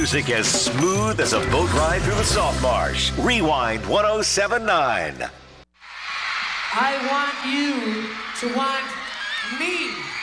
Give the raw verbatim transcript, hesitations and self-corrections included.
music as smooth as a boat ride through the salt marsh. Rewind one oh seven point nine. I want you to want me.